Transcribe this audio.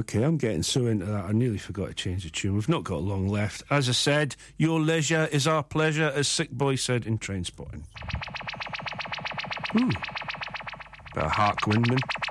Okay, I'm getting so into that, I nearly forgot to change the tune. We've not got long left. As I said, your leisure is our pleasure, as Sick Boy said in Trainspotting. Bit of Hark Windman.